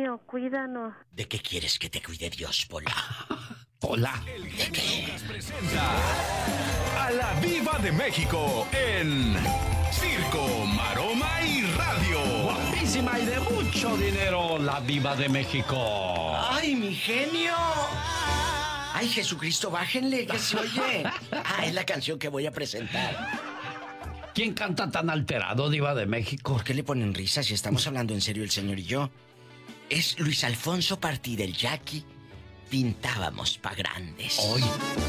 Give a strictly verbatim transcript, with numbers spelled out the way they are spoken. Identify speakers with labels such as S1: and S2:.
S1: niño, cuídanos.
S2: ¿De qué quieres que te cuide Dios, Pola?
S3: Hola.
S2: ¿De qué?
S4: Presenta a la Diva de México en Circo, Maroma y Radio.
S3: Guapísima y de mucho dinero, la Diva de México.
S2: ¡Ay, mi genio! ¡Ay, Jesucristo, bájenle, que se oye! Ah, es la canción que voy a presentar.
S3: ¿Quién canta tan alterado, Diva de México?
S2: ¿Por qué le ponen risas si estamos hablando en serio el señor y yo? Es Luis Alfonso Partida, el Jackie. Pintábamos pa' grandes.
S3: Hoy.